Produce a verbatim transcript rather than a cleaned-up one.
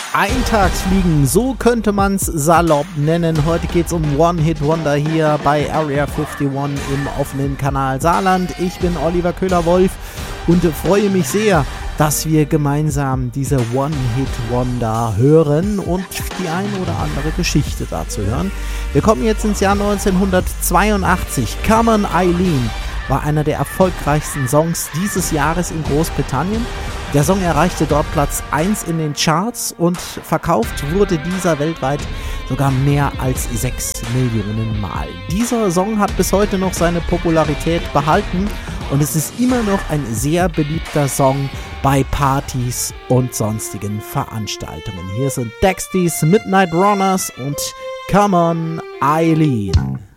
Eintagsfliegen, so könnte man's salopp nennen. Heute geht's um One-Hit-Wonder hier bei Area einundfünfzig im offenen Kanal Saarland. Ich bin Oliver Köhler-Wolf und freue mich sehr, dass wir gemeinsam diese One-Hit-Wonder hören und die eine oder andere Geschichte dazu hören. Wir kommen jetzt ins Jahr neunzehnhundertzweiundachtzig. Come On Eileen war einer der erfolgreichsten Songs dieses Jahres in Großbritannien. Der Song erreichte dort Platz eins in den Charts und verkauft wurde dieser weltweit sogar mehr als sechs Millionen Mal. Dieser Song hat bis heute noch seine Popularität behalten und es ist immer noch ein sehr beliebter Song bei Partys und sonstigen Veranstaltungen. Hier sind Dexys Midnight Runners und Come On Eileen.